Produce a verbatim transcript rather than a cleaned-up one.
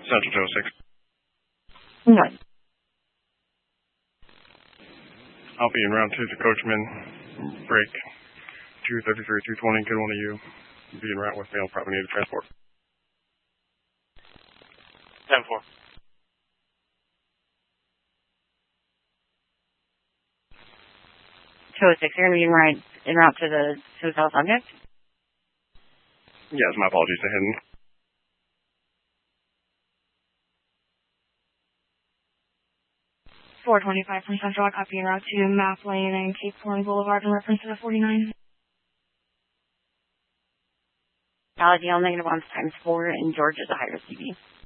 Central two oh six. No. I'll be in round two to Coachman. Break two thirty-three, two twenty. Good one to you. Be en route with me. I'll probably need a transport. ten four. two oh six, you're going to be en route, en route to the hotel subject? Yes, my apologies to hidden. four twenty-five from Central, copy en route to Map Lane and Cape Horn Boulevard in reference to the forty-nine. Valid Yale negative one times four, and George is a higher C B.